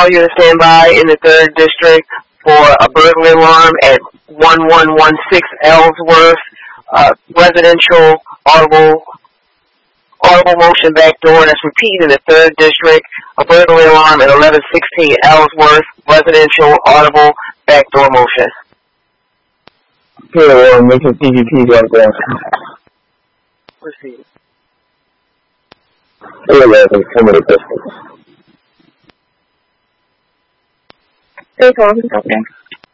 call you to stand by in the 3rd District for a burglary alarm at 1116 Ellsworth, residential audible motion back door. That's repeated in the 3rd District. A burglary alarm at 1116 Ellsworth, residential audible back door motion. Okay, making CGP right there. Proceed. Hey, call. Okay.